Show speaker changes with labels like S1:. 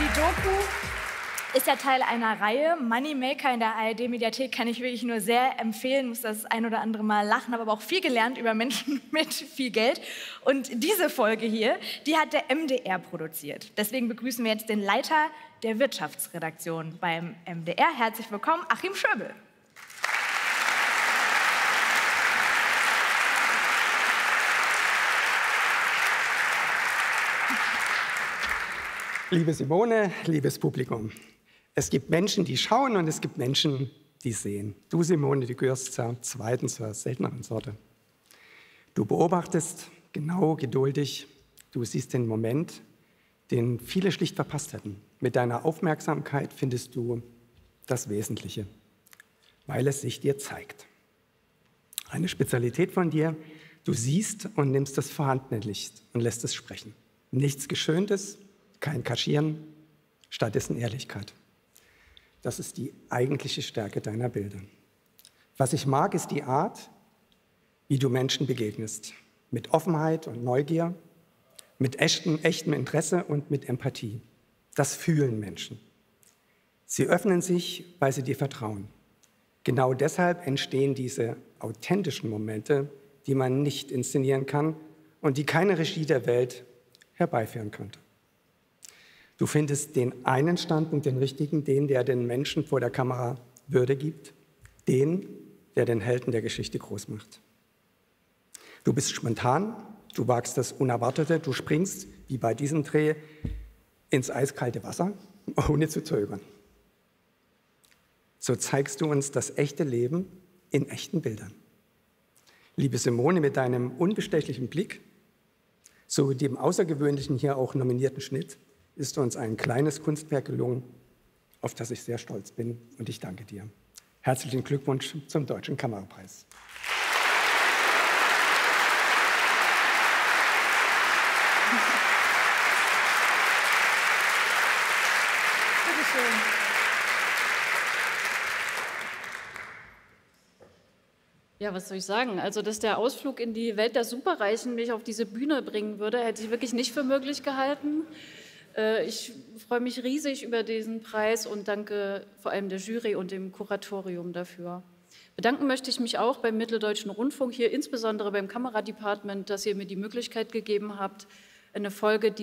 S1: Die Doku ist ja Teil einer Reihe. Moneymaker in der ARD-Mediathek kann ich wirklich nur sehr empfehlen. Muss das ein oder andere Mal lachen, habe aber auch viel gelernt über Menschen mit viel Geld. Und diese Folge hier, die hat der MDR produziert. Deswegen begrüßen wir jetzt den Leiter der Wirtschaftsredaktion beim MDR. Herzlich willkommen, Achim Schöbel.
S2: Liebe Simone, liebes Publikum, es gibt Menschen, die schauen und es gibt Menschen, die sehen. Du, Simone, du gehörst zur zweiten, zur selteneren Sorte. Du beobachtest genau, geduldig, du siehst den Moment, den viele schlicht verpasst hätten. Mit deiner Aufmerksamkeit findest du das Wesentliche, weil es sich dir zeigt. Eine Spezialität von dir, du siehst und nimmst das vorhandene Licht und lässt es sprechen. Nichts Geschöntes, kein Kaschieren, stattdessen Ehrlichkeit. Das ist die eigentliche Stärke deiner Bilder. Was ich mag, ist die Art, wie du Menschen begegnest. Mit Offenheit und Neugier, mit echtem Interesse und mit Empathie. Das fühlen Menschen. Sie öffnen sich, weil sie dir vertrauen. Genau deshalb entstehen diese authentischen Momente, die man nicht inszenieren kann und die keine Regie der Welt herbeiführen könnte. Du findest den einen Standpunkt, den richtigen, den, der den Menschen vor der Kamera Würde gibt, den, der den Helden der Geschichte groß macht. Du bist spontan, du wagst das Unerwartete, du springst, wie bei diesem Dreh, ins eiskalte Wasser, ohne zu zögern. So zeigst du uns das echte Leben in echten Bildern. Liebe Simone, mit deinem unbestechlichen Blick, sowie dem außergewöhnlichen hier auch nominierten Schnitt, ist uns ein kleines Kunstwerk gelungen, auf das ich sehr stolz bin, und ich danke dir. Herzlichen Glückwunsch zum Deutschen Kamerapreis.
S1: Bitte schön.
S3: Ja, was soll ich sagen? Also, dass der Ausflug in die Welt der Superreichen mich auf diese Bühne bringen würde, hätte ich wirklich nicht für möglich gehalten. Ich freue mich riesig über diesen Preis und danke vor allem der Jury und dem Kuratorium dafür. Bedanken möchte ich mich auch beim Mitteldeutschen Rundfunk, hier insbesondere beim Kameradepartement, dass ihr mir die Möglichkeit gegeben habt, eine Folge, die